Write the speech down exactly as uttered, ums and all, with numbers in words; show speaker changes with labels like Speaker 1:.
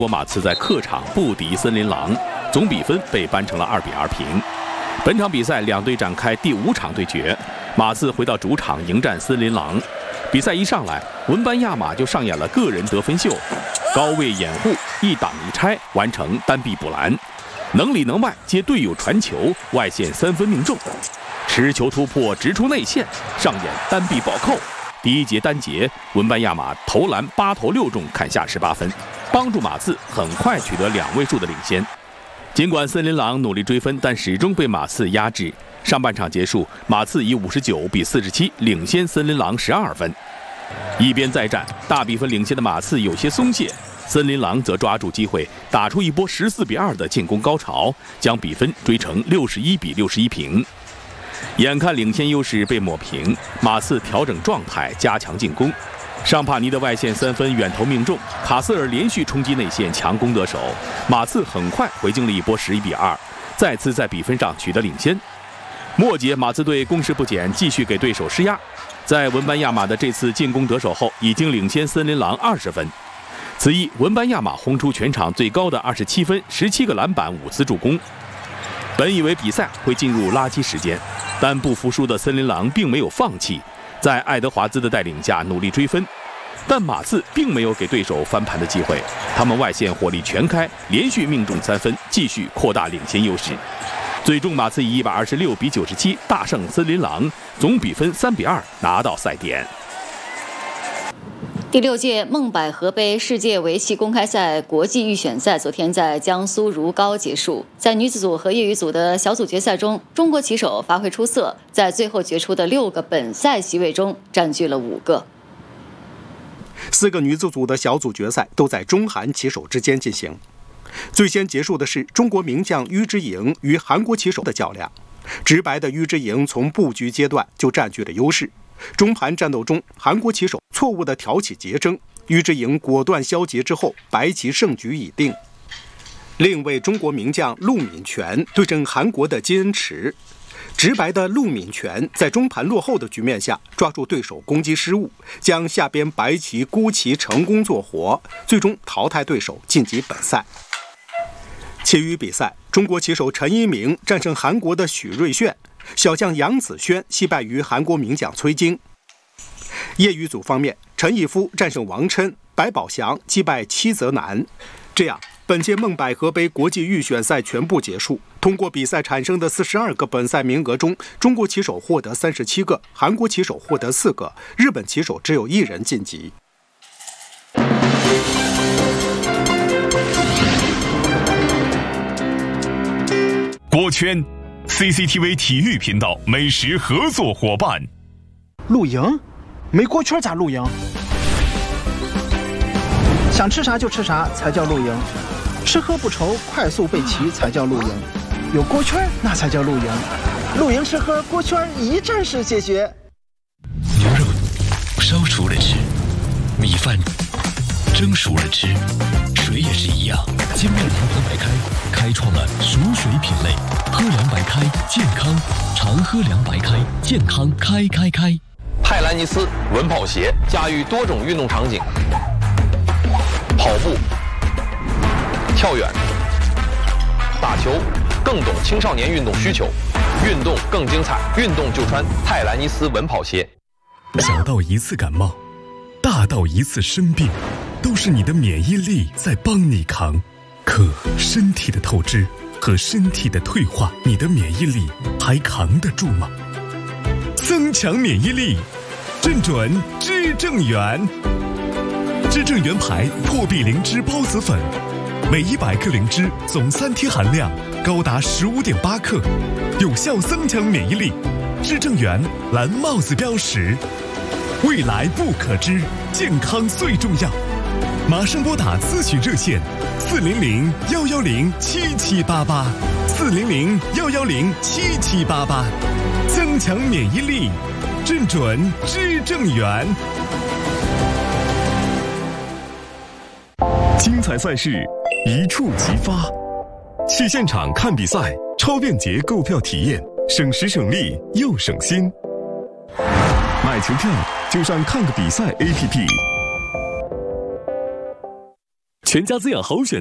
Speaker 1: 国马刺在客场不敌森林狼，总比分被扳成了二比二平。本场比赛两队展开第五场对决，马刺回到主场迎战森林狼。比赛一上来，文班亚马就上演了个人得分秀，高位掩护，一挡一拆，完成单臂补篮，能里能外接队友传球，外线三分命中，持球突破直出内线，上演单臂暴扣。第一节单节，文班亚马投篮八投六中，砍下十八分，帮助马刺很快取得两位数的领先。尽管森林狼努力追分，但始终被马刺压制。上半场结束，马刺以五十九比四十七领先森林狼十二分。一边再战，大比分领先的马刺有些松懈，森林狼则抓住机会，打出一波十四比二的进攻高潮，将比分追成六十一比六十一平。眼看领先优势被抹平，马刺调整状态，加强进攻。尚帕尼的外线三分远投命中，卡斯尔连续冲击内线强攻得手，马刺很快回敬了一波十一比二，再次在比分上取得领先。末节马刺队攻势不减，继续给对手施压，在文班亚马的这次进攻得手后，已经领先森林狼二十分。此役文班亚马轰出全场最高的二十七分、十七个篮板、五次助攻。本以为比赛会进入垃圾时间，但不服输的森林狼并没有放弃，在爱德华兹的带领下努力追分，但马刺并没有给对手翻盘的机会，他们外线火力全开，连续命中三分，继续扩大领先优势。最终马刺以一百二十六比九十七大胜森林狼，总比分三比二拿到赛点。
Speaker 2: 第六届梦百合杯世界围棋公开赛国际预选赛昨天在江苏如皋结束。在女子组和业余组的小组决赛中，中国棋手发挥出色，在最后决出的六个本赛席位中占据了五个。
Speaker 3: 四个女子组的小组决赛都在中韩棋手之间进行。最先结束的是中国名将於之颖与韩国棋手的较量。直白的於之颖从布局阶段就占据了优势。中盘战斗中，韩国棋手错误地挑起节争，於之颖果断消节之后，白棋胜局已定。另一位中国名将陆敏泉对阵韩国的金恩池。直白的陆敏泉在中盘落后的局面下，抓住对手攻击失误，将下边白棋孤棋成功做活，最终淘汰对手晋级本赛。其余比赛，中国棋手陈一鸣战胜韩国的许瑞炫，小将杨子轩惜败于韩国名将崔晶。业余组方面，陈义夫战胜王琛，白宝祥击败戚泽南。这样，本届梦百合杯国际预选赛全部结束。通过比赛产生的四十二个本赛名额中，中国棋手获得三十七个，韩国棋手获得四个，日本棋手只有一人晋级。
Speaker 4: 国圈 C C T V 体育频道美食合作伙伴。
Speaker 5: 露营？没锅圈咋露营？想吃啥就吃啥才叫露营，吃喝不愁，快速备齐才叫露营，有锅圈那才叫露营。露营吃喝锅圈一站式解决。
Speaker 6: 牛肉烧熟了吃，米饭蒸熟了吃，水也是一样。精酿银河白开开创了熟水品类，喝凉白开健康，常喝凉白开健康开开开。
Speaker 7: 泰兰尼斯稳跑鞋驾驭多种运动场景，跑步、跳远、打球，更懂青少年运动需求，运动更精彩，运动就穿泰兰尼斯稳跑鞋。
Speaker 4: 小到一次感冒，大到一次生病，都是你的免疫力在帮你扛。可身体的透支和身体的退化，你的免疫力还扛得住吗？增强免疫力，正准知正元。知正元牌破壁灵芝孢子粉，每一百克灵芝总三天含量高达十五点八克，有效增强免疫力。知正元蓝帽子标识，未来不可知，健康最重要。马上拨打咨询热线四零零幺幺零七七八八，四零零幺幺零七七八八，增强免疫力，正准知正元。精彩赛事一触即发，去现场看比赛，超便捷购票体验，省时省力又省心。买球票就上看个比赛 A P P。
Speaker 8: 全家滋养好选。